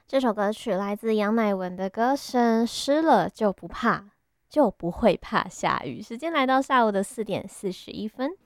这首歌曲来自杨乃文的歌声，湿了就不怕，就不会怕下雨。时间来到下午的4:41。